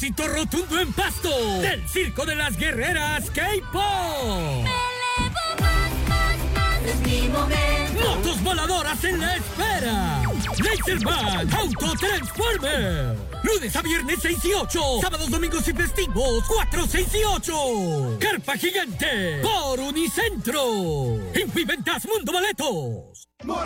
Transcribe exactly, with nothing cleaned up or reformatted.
Éxito rotundo en Pasto. Del Circo de las Guerreras K-Pop. Es mi momento. Motos voladoras en la espera. Laserman Auto Transformer. Lunes a viernes seis y ocho. Sábados, domingos y festivos cuatro, seis y ocho. Carpa gigante por Unicentro. Infiventas Mundo Boletos.